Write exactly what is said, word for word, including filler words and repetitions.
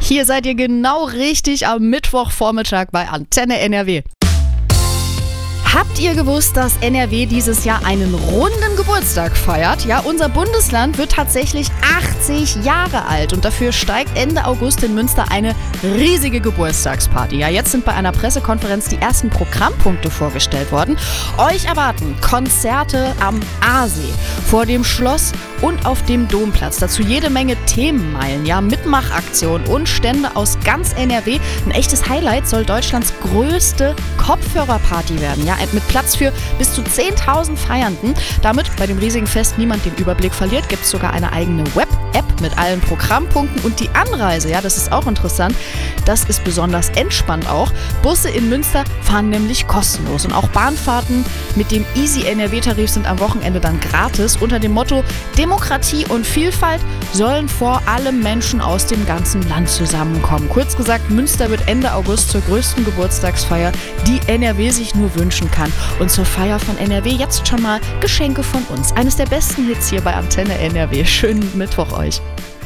Hier seid ihr genau richtig am Mittwochvormittag bei Antenne N R W. Habt ihr gewusst, dass N R W dieses Jahr einen runden Geburtstag feiert? Ja, unser Bundesland wird tatsächlich achtzig Jahre alt und dafür steigt Ende August in Münster eine riesige Geburtstagsparty. Ja, jetzt sind bei einer Pressekonferenz die ersten Programmpunkte vorgestellt worden. Euch erwarten Konzerte am Aasee, vor dem Schloss und auf dem Domplatz. Dazu jede Menge Themenmeilen, ja, Mitmachaktionen und Stände aus ganz N R W. Ein echtes Highlight soll Deutschlands größte Kopfhörerparty werden, ja, mit Platz für bis zu zehntausend Feiernden. Damit bei dem riesigen Fest niemand den Überblick verliert, gibt es sogar eine eigene Web-App mit allen Programmpunkten und die Anreise, ja, das ist auch interessant, das ist besonders entspannt auch. Busse in Münster fahren nämlich kostenlos und auch Bahnfahrten mit dem Easy N R W-Tarif sind am Wochenende dann gratis. Unter dem Motto Demokratie und Vielfalt sollen vor allem Menschen aus dem ganzen Land zusammenkommen. Kurz gesagt, Münster wird Ende August zur größten Geburtstagsfeier, die N R W sich nur wünschen kann. Und zur Feier von N R W jetzt schon mal Geschenke von uns. Eines der besten Hits hier bei Antenne N R W. Schönen Mittwoch euch.